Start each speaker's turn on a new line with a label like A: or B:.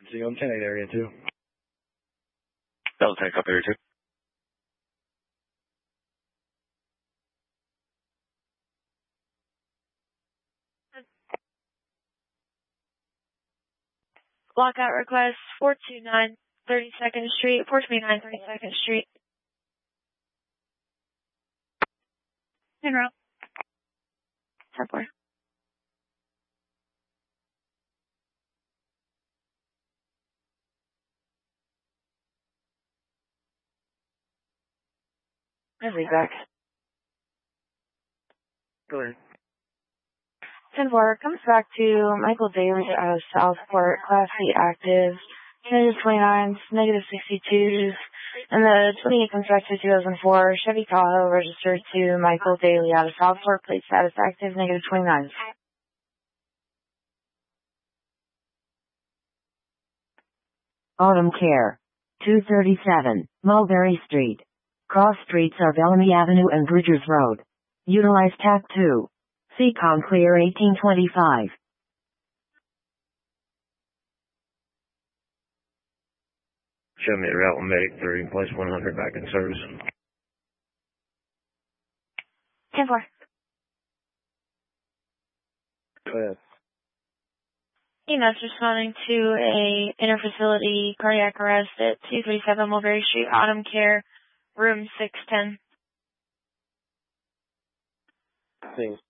A: See you on 10-8 area 2.
B: Delta 10, copy area 2.
C: Lockout request 429 32nd Street, 429 32nd Street. En route. 10-4.
D: Back.
A: Go ahead.
D: 10-4 comes back to Michael Daly out of Southport, Class C active, negative 29s, negative 62s, and the 28 comes back to 2004 Chevy Tahoe registered to Michael Daly out of Southport, plate status active, negative 29s.
E: Autumn Care, 237, Mulberry Street. Cross streets are Bellamy Avenue and Bridgers Road. Utilize TAC 2. CCOM clear 1825.
A: Show me route on Medic 3, place 100 back in service.
C: 10-4.
A: Go ahead.
C: EMS responding to a interfacility cardiac arrest at 237 Mulberry Street, Autumn Care, room 610.
A: Thanks.